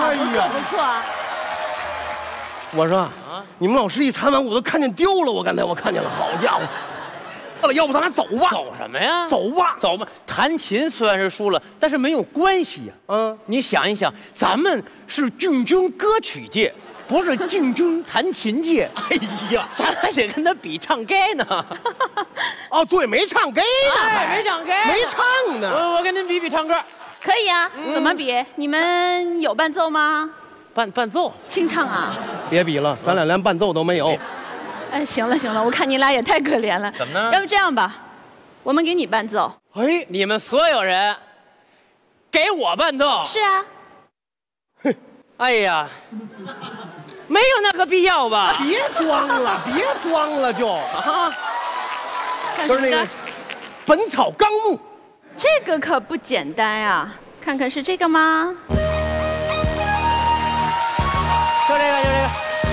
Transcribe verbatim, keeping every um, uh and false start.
哎呀， 不错啊。 我说啊，你们老师一弹完，我都看见丢了。我刚才我看见了，好家伙！了，要不咱俩走吧？ 走什么呀？ 走吧， 走吧。弹琴虽然是输了，但是没有关系呀。 嗯， 你想一想，咱们是竞争歌曲界，不是竞争弹琴界。 哎呀， 咱还得跟他比唱歌呢。 哦，对，没唱歌呢， 哎，没唱歌， 没唱呢。 我我跟您比比唱歌。 可以啊，怎么比？你们有伴奏吗？ 伴伴奏， 清唱啊。 别比了，咱俩连伴奏都没有。 哎，行了行了，我看你俩也太可怜了。 怎么呢？ 要不这样吧，我们给你伴奏。 哎， 你们所有人给我伴奏。 是啊。 哎呀，没有那个必要吧？ 别装了，别装了就， 啊， 就是那个《本草纲目》。 这个可不简单呀，看看是这个吗？